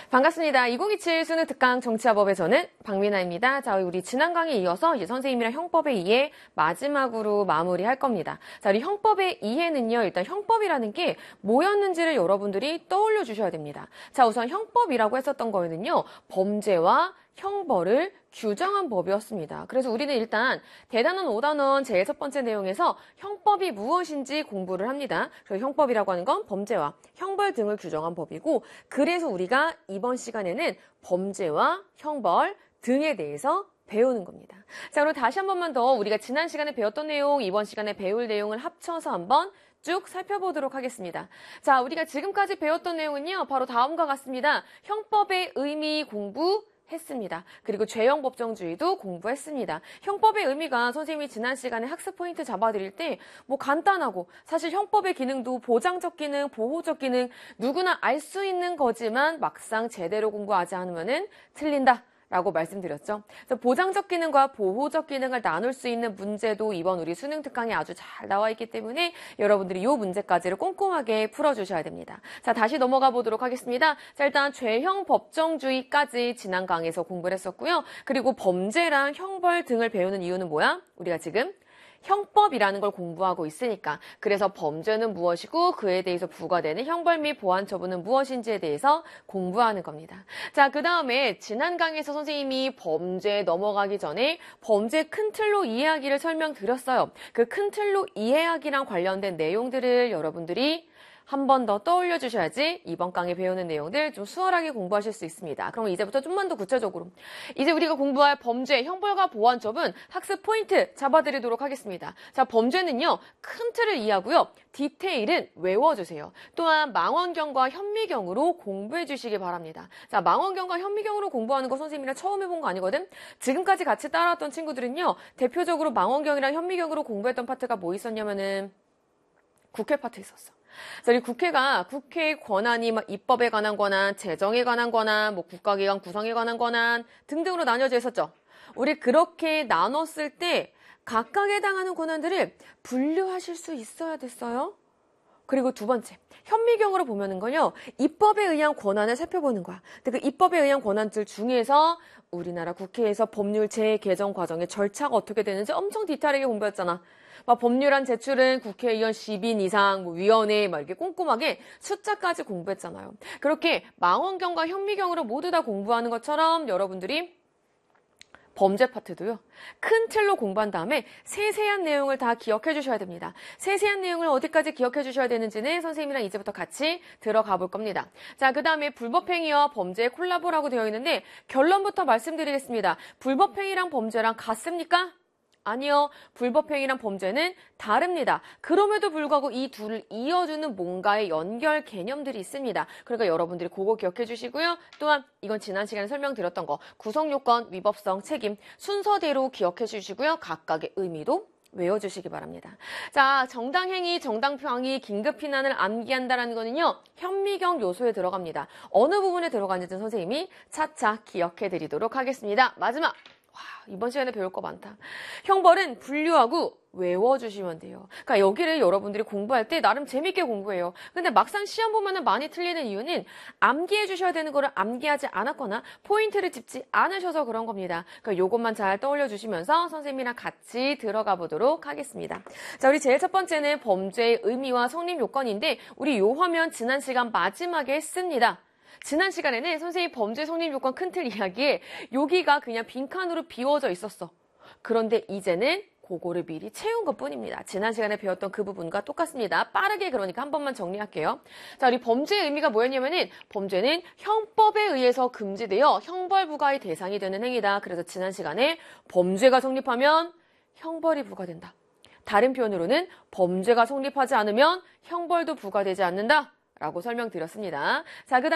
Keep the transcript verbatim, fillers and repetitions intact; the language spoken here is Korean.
반갑습니다. 이천이십칠 수능 특강 정치화법의 저는 박민아입니다. 자, 우리 지난 강의에 이어서 이제 선생님이랑 형법의 이해 마지막으로 마무리할 겁니다. 자, 우리 형법의 이해는요, 일단 형법이라는 게 뭐였는지를 여러분들이 떠올려 주셔야 됩니다. 자, 우선 형법이라고 했었던 거에는요, 범죄와 형벌을 규정한 법이었습니다. 그래서 우리는 일단 대단원 오 단원 제일 첫 번째 내용에서 형법이 무엇인지 공부를 합니다. 그래서 형법이라고 하는 건 범죄와 형벌 등을 규정한 법이고, 그래서 우리가 이번 시간에는 범죄와 형벌 등에 대해서 배우는 겁니다. 자, 그럼 다시 한 번만 더 우리가 지난 시간에 배웠던 내용, 이번 시간에 배울 내용을 합쳐서 한번 쭉 살펴보도록 하겠습니다. 자, 우리가 지금까지 배웠던 내용은요, 바로 다음과 같습니다. 형법의 의미 공부, 했습니다. 그리고 죄형 법정주의도 공부했습니다. 형법의 의미가 선생님이 지난 시간에 학습 포인트 잡아드릴 때 뭐 간단하고, 사실 형법의 기능도 보장적 기능, 보호적 기능 누구나 알 수 있는 거지만 막상 제대로 공부하지 않으면은 틀린다 라고 말씀드렸죠. 그래서 보장적 기능과 보호적 기능을 나눌 수 있는 문제도 이번 우리 수능 특강에 아주 잘 나와 있기 때문에 여러분들이 이 문제까지를 꼼꼼하게 풀어주셔야 됩니다. 자, 다시 넘어가 보도록 하겠습니다. 자, 일단 죄형 법정주의까지 지난 강의에서 공부를 했었고요. 그리고 범죄랑 형벌 등을 배우는 이유는 뭐야? 우리가 지금 형법이라는 걸 공부하고 있으니까. 그래서 범죄는 무엇이고 그에 대해서 부과되는 형벌 및 보완 처분은 무엇인지에 대해서 공부하는 겁니다. 자, 그 다음에 지난 강의에서 선생님이 범죄에 넘어가기 전에 범죄 큰 틀로 이해하기를 설명드렸어요. 그 큰 틀로 이해하기랑 관련된 내용들을 여러분들이 한 번 더 떠올려 주셔야지 이번 강의 배우는 내용들 좀 수월하게 공부하실 수 있습니다. 그럼 이제부터 좀만 더 구체적으로 이제 우리가 공부할 범죄, 형벌과 보완처분 학습 포인트 잡아드리도록 하겠습니다. 자, 범죄는요, 큰 틀을 이해하고요, 디테일은 외워주세요. 또한 망원경과 현미경으로 공부해 주시기 바랍니다. 자, 망원경과 현미경으로 공부하는 거 선생님이랑 처음 해본 거 아니거든? 지금까지 같이 따라왔던 친구들은요, 대표적으로 망원경이랑 현미경으로 공부했던 파트가 뭐 있었냐면은 국회 파트 있었어. 그래서 이 국회가 국회의 권한이 막 입법에 관한 권한, 재정에 관한 권한, 뭐 국가기관 구성에 관한 권한 등등으로 나뉘어져 있었죠. 우리 그렇게 나눴을 때 각각에 해당하는 권한들을 분류하실 수 있어야 됐어요. 그리고 두 번째, 현미경으로 보면은 건요, 입법에 의한 권한을 살펴보는 거야. 근데 그 입법에 의한 권한들 중에서 우리나라 국회에서 법률 재개정 과정의 절차가 어떻게 되는지 엄청 디테일하게 공부했잖아. 막 법률안 제출은 국회의원 십 인 이상, 뭐 위원회 막 이렇게 꼼꼼하게 숫자까지 공부했잖아요. 그렇게 망원경과 현미경으로 모두 다 공부하는 것처럼 여러분들이 범죄 파트도요, 큰 틀로 공부한 다음에 세세한 내용을 다 기억해 주셔야 됩니다. 세세한 내용을 어디까지 기억해 주셔야 되는지는 선생님이랑 이제부터 같이 들어가 볼 겁니다. 자, 그 다음에 불법행위와 범죄의 콜라보라고 되어 있는데 결론부터 말씀드리겠습니다. 불법행위랑 범죄랑 같습니까? 아니요. 불법행위랑 범죄는 다릅니다. 그럼에도 불구하고 이 둘을 이어주는 뭔가의 연결 개념들이 있습니다. 그러니까 여러분들이 그거 기억해 주시고요. 또한 이건 지난 시간에 설명드렸던 거, 구성요건, 위법성, 책임 순서대로 기억해 주시고요. 각각의 의미도 외워주시기 바랍니다. 자, 정당행위, 정당방위, 긴급피난을 암기한다라는 거는요, 현미경 요소에 들어갑니다. 어느 부분에 들어가는지는 선생님이 차차 기억해 드리도록 하겠습니다. 마지막! 와, 이번 시간에 배울 거 많다. 형벌은 분류하고 외워주시면 돼요. 그러니까 여기를 여러분들이 공부할 때 나름 재밌게 공부해요. 근데 막상 시험 보면은 많이 틀리는 이유는 암기해 주셔야 되는 거를 암기하지 않았거나 포인트를 짚지 않으셔서 그런 겁니다. 그러니까 요것만 잘 떠올려 주시면서 선생님이랑 같이 들어가 보도록 하겠습니다. 자, 우리 제일 첫 번째는 범죄의 의미와 성립 요건인데, 우리 요 화면 지난 시간 마지막에 했습니다. 지난 시간에는 선생님 범죄 성립 요건 큰 틀 이야기에 여기가 그냥 빈칸으로 비워져 있었어. 그런데 이제는 그거를 미리 채운 것 뿐입니다. 지난 시간에 배웠던 그 부분과 똑같습니다. 빠르게 그러니까 한 번만 정리할게요. 자, 우리 범죄의 의미가 뭐였냐면은 범죄는 형법에 의해서 금지되어 형벌 부과의 대상이 되는 행위다. 그래서 지난 시간에 범죄가 성립하면 형벌이 부과된다. 다른 표현으로는 범죄가 성립하지 않으면 형벌도 부과되지 않는다 라고 설명드렸습니다. 자, 그다음